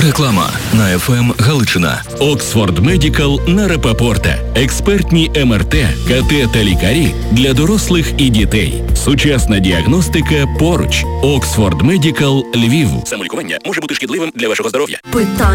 Реклама на ФМ Галичина. Оксфорд Медикал на Рапопорта. Експертні МРТ, КТ та лікарі для дорослих і дітей. Сучасна діагностика поруч. Оксфорд Медикал Львів. Самолікування може бути шкідливим для вашого здоров'я. Питання